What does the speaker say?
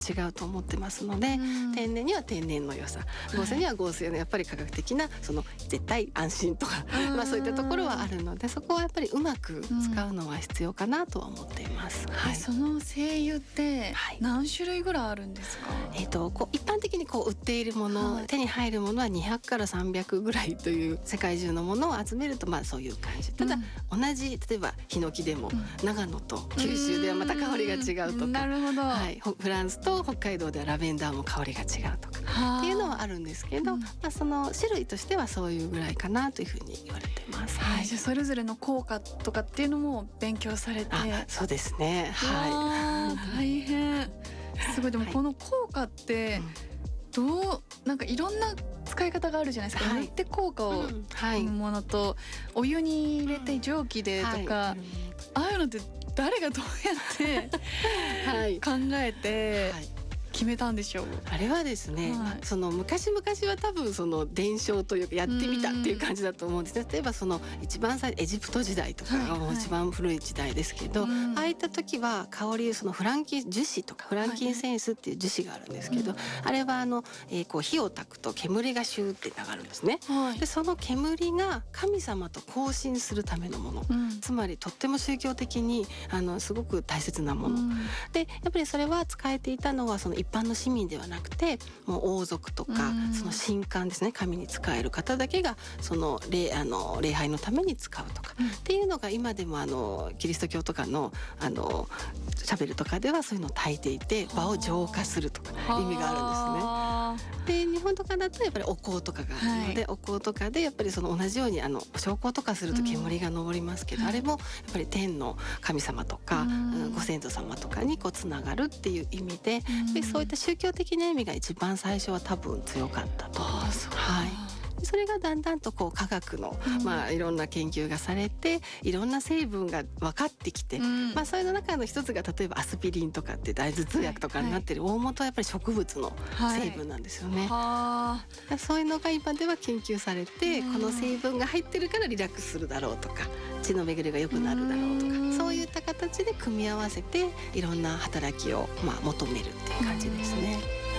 違うと思ってますので、天然には天然の良さ、合成には合成のやっぱり科学的なその絶対安心とかそういったところはあるので、そこはやっぱりうまく使うのは必要かなとは思っています。 その精油って何種類ぐらいあるんですか？ こう一般的にこう売っているもの、手に入るものは200から300ぐらいという世界中のものを集めるとそういう感じ。ただ、同じ例えばヒノキでも、長野と九州ではまた香りが違うとか、 なるほど、 フランスと北海道ではラベンダーも香りが違うとかっていうのはあるんですけど、その種類としてはそういうぐらいかなというふうに言われてます。 じゃあそれぞれの効果とかっていうのも勉強されて。 そうですね。 大変すごい。でもこの効果ってなんかいろんな使い方があるじゃないですか。塗って効果を生むものと、お湯に入れて蒸気でとか、ああいうのって誰がどうやって考えて決めたんでしょう？ あれはですね、その昔々は多分その伝承というかやってみたっていう感じだと思うんです。例えばその一番最初エジプト時代とかがもう一番古い時代ですけど、ああいった時は香り、その樹脂とかフランキンセンスっていう樹脂があるんですけど、あれはこう火を焚くと煙がシューって流るんですね。でその煙が神様と交信するためのもの、つまりとっても宗教的にすごく大切なもの、でやっぱりそれは使えていたのはその一般の市民ではなくて、もう王族とか、その神官ですね、神に仕える方だけがその礼拝のために使うとか、っていうのが今でもキリスト教とかのチャペルとかではそういうのを焚いていて、場を浄化するとか意味があるんですね。で日本とかだとやっぱりお香とかがあるので、お香とかでやっぱりその同じように焼香とかすると煙が上りますけど、あれもやっぱり天の神様とか、ご先祖様とかにこうつながるっていう意味で、そういった宗教的な意味が一番最初は多分強かったと思います。それがだんだんとこう科学の、いろんな研究がされて、いろんな成分が分かってきて、それの中の一つが例えばアスピリンとかって大頭痛薬とかになってる大元はやっぱり植物の成分なんですよね。そういうのが今では研究されて、この成分が入ってるからリラックスするだろうとか、血の巡りが良くなるだろうとか、そういった形で組み合わせていろんな働きを求めるっていう感じですね。